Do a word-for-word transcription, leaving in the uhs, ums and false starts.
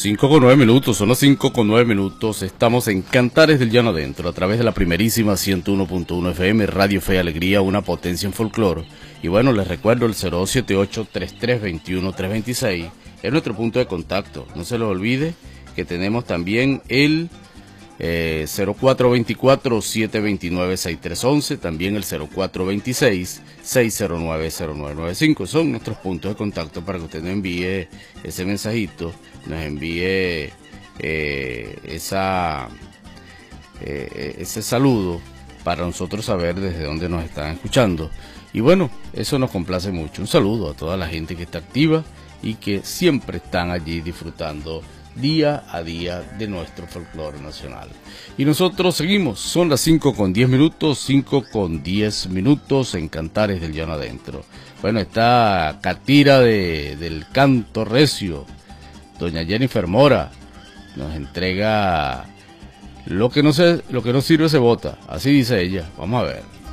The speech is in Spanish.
cinco con nueve minutos, son las cinco con nueve minutos. Estamos en Cantares del Llano Adentro, a través de la primerísima ciento uno punto uno F M, Radio Fe y Alegría, una potencia en folclore. Y bueno, les recuerdo el cero dos siete ocho, treinta y tres veintiuno, trescientos veintiséis, es nuestro punto de contacto. No se lo olvide que tenemos también el eh, cero cuatro veinticuatro, setecientos veintinueve, sesenta y tres once, también el cero cuatro veintiséis, seiscientos nueve, cero nueve nueve cinco. Son nuestros puntos de contacto para que usted nos envíe ese mensajito, nos envíe eh, esa eh, ese saludo para nosotros saber desde dónde nos están escuchando. Y bueno, eso nos complace mucho. Un saludo a toda la gente que está activa y que siempre están allí disfrutando día a día de nuestro folclore nacional. Y nosotros seguimos, son las cinco con diez minutos, cinco con diez minutos en Cantares del Llano Adentro. Bueno, está Catira de, del canto recio, doña Jennifer Mora, nos entrega lo que no se, lo que no sirve se bota, así dice ella. Vamos a ver.